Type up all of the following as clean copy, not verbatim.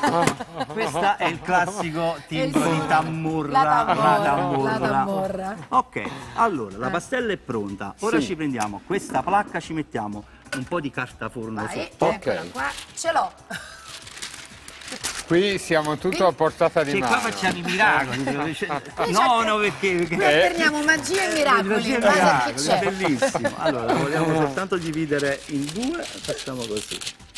Questo è il classico timbro di tamburra. La tamburra. Ok, allora la pastella è pronta. Ora ci prendiamo questa placca, ci mettiamo un po' di carta forno sotto. Eccola qua, ce l'ho. Qui siamo tutto a portata di Cioè, mano. qua facciamo i miracoli. No, perché Qui alterniamo magia e miracoli, in base a chi è c'è. bellissimo. Allora, vogliamo soltanto dividere in due, facciamo così.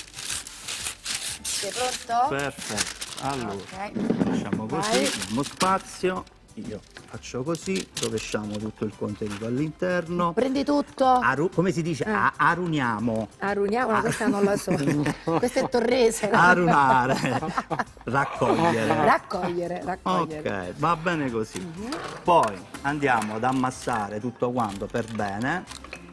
Sei pronto? Perfetto. Allora, Ok. facciamo così, diamo spazio. Io faccio così, rovesciamo tutto il contenuto all'interno. Prendi tutto. Come si dice? Aruniamo. Aruniamo, questa non la so. Questa è torrese. Arunare. Raccogliere. Raccogliere. Ok, va bene così. Poi andiamo ad ammassare tutto quanto per bene.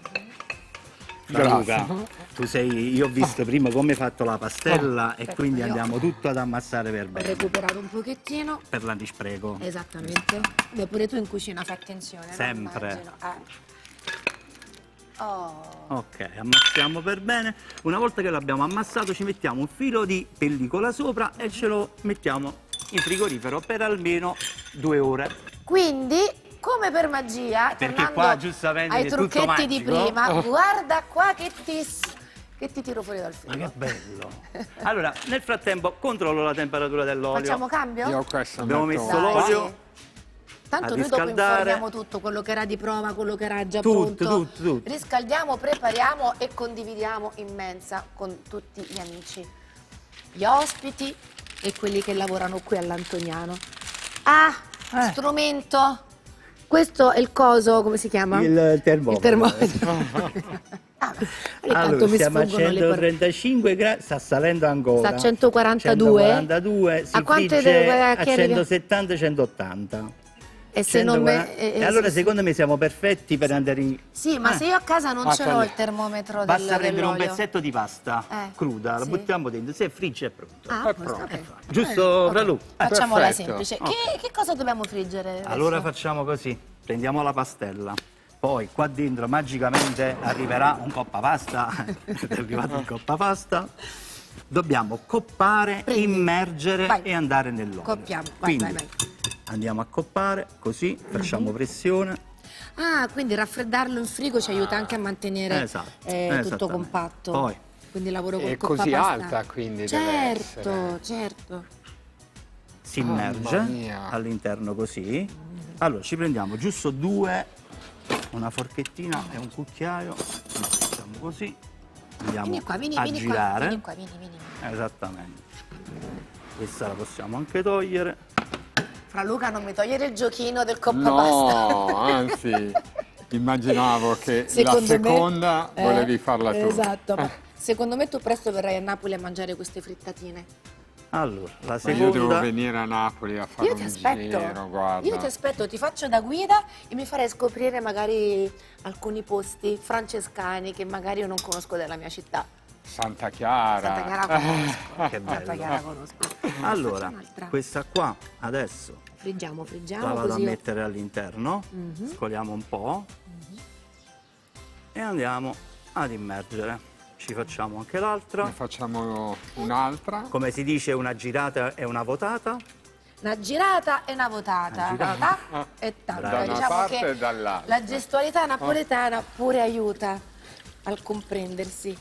Luca, io ho visto prima come hai fatto la pastella e quindi andiamo tutto ad ammassare per Ho bene. recuperato un pochettino. Per l'antispreco. Esattamente. Beh, pure tu in cucina fai attenzione, no? Sempre. Immagino. Oh. Ok, ammassiamo per bene. Una volta che l'abbiamo ammassato ci mettiamo un filo di pellicola sopra e ce lo mettiamo in frigorifero per almeno 2 ore. Quindi, come per magia, Perché tornando qua, giustamente, ai è tutto trucchetti di magico. prima, guarda qua che ti tiro fuori dal Ma frigo. che bello! Allora, nel frattempo controllo la temperatura dell'olio. Facciamo cambio? Io questo Abbiamo metto messo un po'. l'olio. Tanto a noi dopo riscaldare. informiamo tutto, quello che era di prova, quello che era già Tutto, pronto. tutto. Riscaldiamo, prepariamo e condividiamo in mensa con tutti gli amici, gli ospiti e quelli che lavorano qui all'Antoniano. Strumento. Questo è il coso, come si chiama? Il termometro. Il termometro. Ogni tanto Allora, mi siamo a sfuggono le parole. 135 gradi, sta salendo ancora. Sta a 142? 142, si A quante frigge deve- a che arriva? 170-180. E se non me... 140. E allora secondo me siamo perfetti per andare in... Sì, ma se io a casa non ce l'ho tagliamo. il termometro Basta prendere un dell'olio. pezzetto di pasta cruda, lo sì. buttiamo dentro, se frigge è pronto. Ah, pronto. ok. Giusto, Ralu? Facciamola Perfetto. semplice. Che cosa dobbiamo friggere adesso? Allora facciamo così, prendiamo la pastella, poi qua dentro magicamente arriverà un coppa pasta, è arrivato un coppa pasta, dobbiamo coppare, immergere Vai. e andare nell'olio. Coppiamo, vai, Quindi vai. andiamo a coppare, così facciamo pressione. Ah, quindi raffreddarlo in frigo ci aiuta anche a mantenere Esatto, tutto esattamente. compatto. Poi. Quindi lavoro con È coppa così pasta. alta, quindi, deve Certo, essere. certo. Si Mamma immerge mia. all'interno così. Allora ci prendiamo giusto una forchettina e un cucchiaio, lo facciamo così, andiamo Vieni qua, vieni, a vieni qua, girare. vieni qua, vieni. Esattamente. Questa la possiamo anche togliere. Fra Luca non mi togliere il giochino del coppa pasta. No, anzi, immaginavo che Secondo la seconda me, volevi farla tu. Esatto. Ma secondo me tu presto verrai a Napoli a mangiare queste frittatine. Allora, la Ma io seconda... devo venire a Napoli a fare Io ti un aspetto. giro, guarda. Io ti aspetto, ti faccio da guida e mi farei scoprire magari alcuni posti francescani che magari io non conosco della mia città. Santa Chiara. Santa Chiara conosco. Che bello. Santa Chiara conosco. Allora, Faccio un'altra. questa qua adesso Friggiamo la vado a così. mettere all'interno, scoliamo un po' e andiamo ad immergere. Ci facciamo anche l'altra. Ne facciamo un'altra. Come si dice, una girata e una votata. Una girata e una votata. Una girata. Ta e ta. Da una Diciamo parte che e dall'altra. la gestualità napoletana pure aiuta al comprendersi.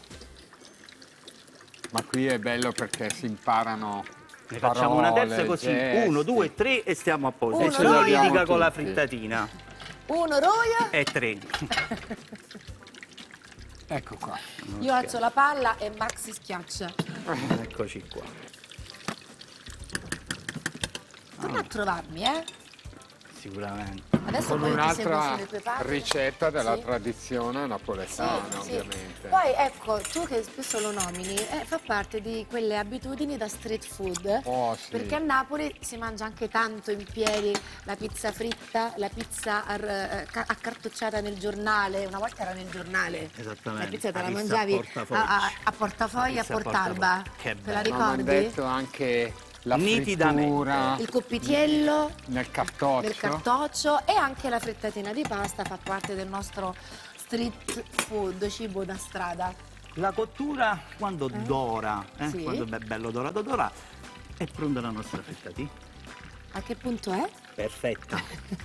Ma qui è bello perché si imparano Ne facciamo una terza parole, così, gesti. 1, 2, 3 e stiamo a posto. Uno, E ce lo due, litiga tutti. con la frittatina. Uno roia, E 3. Ecco qua. io alzo la palla e Max si schiaccia. Eccoci qua. Torna a trovarmi, eh? Sicuramente. Adesso Con poi ti seguo un'altra sulle tue pagine. ricetta della Sì. tradizione napoletana, Sì, sì. ovviamente. Poi ecco, tu che spesso lo nomini, fa parte di quelle abitudini da street food. Oh, sì. Perché a Napoli si mangia anche tanto in piedi la pizza fritta, la pizza accartocciata nel giornale. Una volta era nel giornale. Esattamente. La pizza te La la pizza mangiavi a portafogli. a portafogli, La a pizza a Portalba. portafogli. Che Te la bello. Ma mi hanno ricordi? detto anche la Nitidamente. frittura Il coppitiello nel cartoccio. del cartoccio e anche la frittatina di pasta fa parte del nostro street food, cibo da strada. La cottura quando dora, Sì. quando è bello dorato, È pronta la nostra frittata. A che punto è? Perfetta.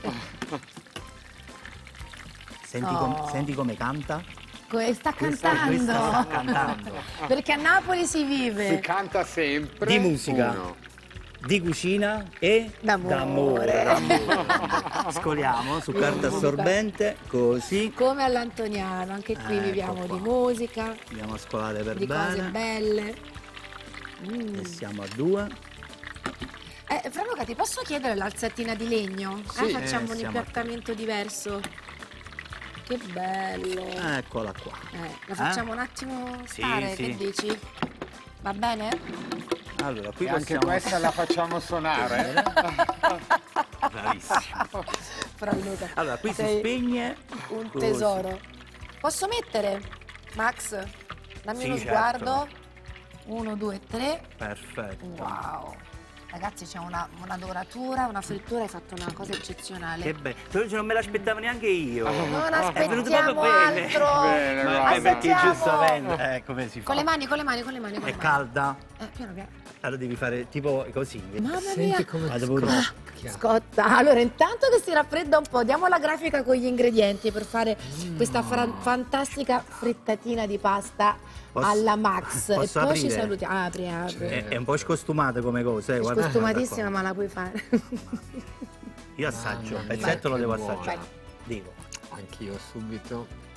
Oh. Senti come canta? Sta Questa cantando. sta cantando. Perché a Napoli si vive. Si canta sempre. Di musica, uno. di cucina e D'amore. d'amore. Scoliamo su carta assorbente, così. Come all'Antoniano, anche qui Ecco viviamo qua. di musica, Andiamo a scolare per di cose bene. belle. E siamo a 2. Fra Luca, ti posso chiedere l'alzatina di legno? Sì, Facciamo un siamo a impiattamento diverso. Che bello. Eccola qua. La facciamo un attimo Sì, stare, sì. che dici? Va bene? Allora, qui E anche possiamo... questa la facciamo suonare. Bravissimo. Fra Luca. Allora, qui si sei spegne. un così. tesoro. Posso mettere? Max, dammi Sì, uno certo. sguardo. 1, 2, 3. Perfetto. Wow. Ragazzi, c'è una doratura, una frittura, hai fatto una cosa eccezionale. Che bello. Non me l'aspettavo neanche io. Non È venuto proprio aspettiamo bene. altro. Bene, Ma guarda. perché Assaggiamo. giustamente, come si fa? Con le mani. È calda? Piano piano. Allora devi fare tipo così. Mamma Senti mia. come Vado pure. scoppia. Scotta. Allora, intanto che si raffredda un po', diamo la grafica con gli ingredienti per fare questa fantastica frittatina di pasta Posso- alla Max. E poi posso ci aprire? salutiamo. Apri. È un po' scostumata come cosa, È guarda. costumatissima, guarda ma la puoi fare. qua. Io assaggio, Mamma il pezzetto lo mia, devo che buona. assaggiare. Dico. Anch'io subito.